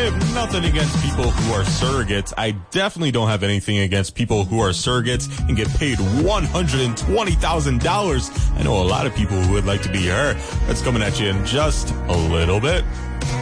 have nothing against people who are surrogates. I definitely don't have anything against people who are surrogates and get paid $120,000. I know a lot of people who would like to be her. That's coming at you in just a little bit.